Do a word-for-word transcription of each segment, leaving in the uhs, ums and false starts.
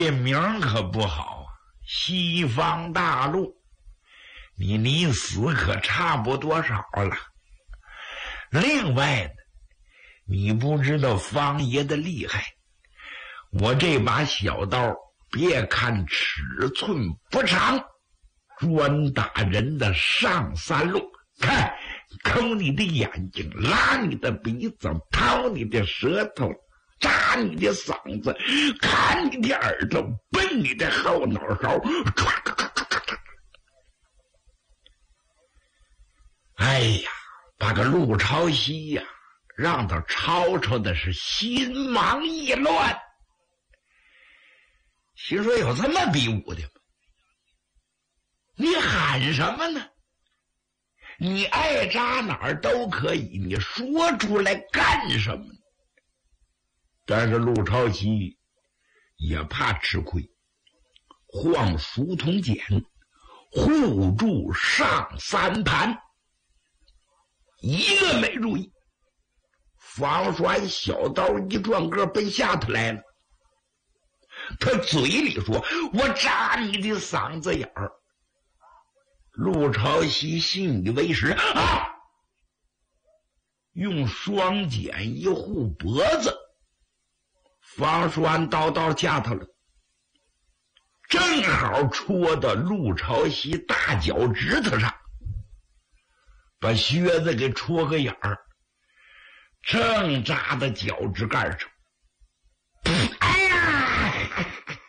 这名可不好啊，西方大陆，你离死可差不多少了。另外呢，你不知道方爷的厉害，我这把小刀别看尺寸不长，专打人的上三路，看抠你的眼睛，拉你的鼻子，掏你的舌头，扎你的嗓子，砍你的耳朵，奔你的后脑勺，唰唰唰唰唰。哎呀，把个陆朝夕呀、啊，让他吵吵的是心忙意乱。心说有这么比武的吗？你喊什么呢？你爱扎哪儿都可以，你说出来干什么呢？但是陆朝夕也怕吃亏，晃书童锏，护住上三盘，一个没注意，方栓小刀一转个奔下头来了。他嘴里说：“我扎你的嗓子眼儿。”陆朝夕信以为实啊，用双锏一护脖子，方栓刀到下头了，正好戳到陆朝夕大脚趾头上，把靴子给戳个眼儿，正扎在脚趾盖上。哎呀！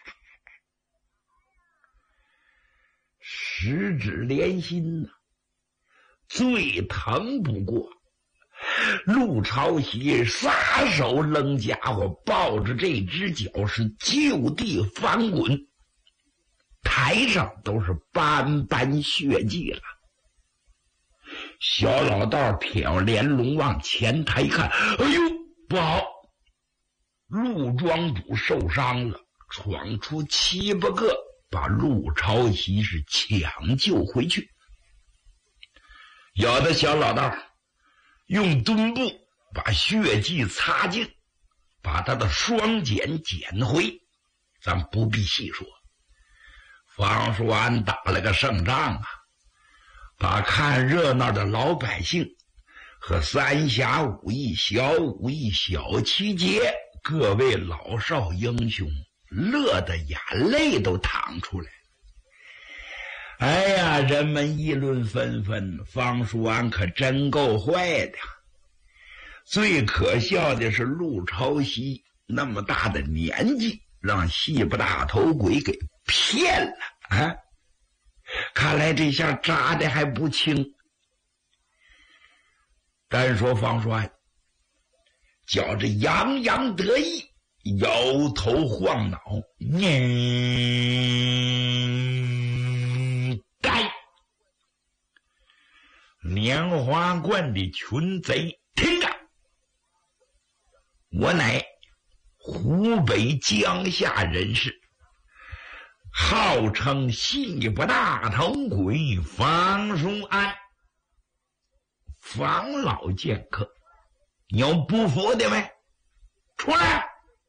十指连心呐、啊，最疼不过。陆朝夕撒手扔家伙，抱着这只脚是就地翻滚，台上都是斑斑血迹了。小老道挑帘笼往前台看，哎呦，不好！陆庄主受伤了，闯出七八个，把陆朝夕是抢救回去。有的小老道用墩布把血迹擦净，把他的双锏捡回，咱不必细说。方叔安打了个胜仗啊，把看热闹的老百姓和三峡武艺、小武艺、小七节各位老少英雄乐得眼泪都淌出来。哎呀，人们议论纷纷，方叔安可真够坏的。最可笑的是陆朝夕那么大的年纪，让戏不大头鬼给骗了啊！看来这下扎的还不轻。单说方叔安觉着洋洋得意，摇头晃脑，嗯，该莲花观的群贼听着，我乃湖北江夏人士，号称戏不大头鬼方叔安。方老剑客，有不服的没？出来！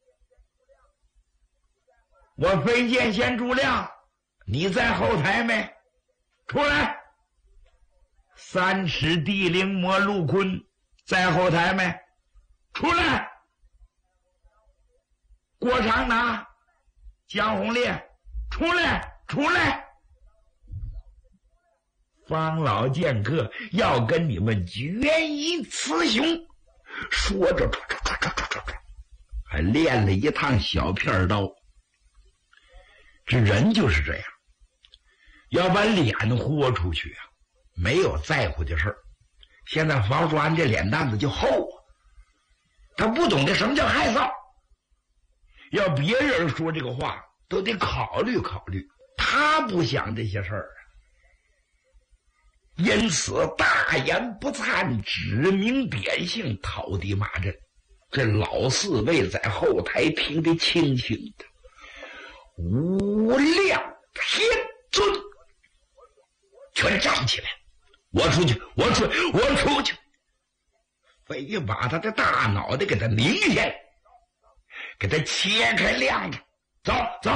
我飞剑仙朱亮，你在后台没？出来！三尺地灵魔陆坤在后台没？出来！郭长拿、江红烈，出来！出来！方老剑客要跟你们决一雌雄。说着，还练了一趟小片刀。这人就是这样，要把脸豁出去啊，没有在乎的事儿。现在方叔安这脸蛋子就厚啊，他不懂得什么叫害臊。要别人说这个话，都得考虑考虑，他不想这些事儿啊。因此大言不惭，指名点姓，讨地骂阵。这老四位在后台听得清清的。无量天尊全站起来，我出去，我出去，我出去，非把他的大脑袋给他拧下来，给他切开亮着，走走。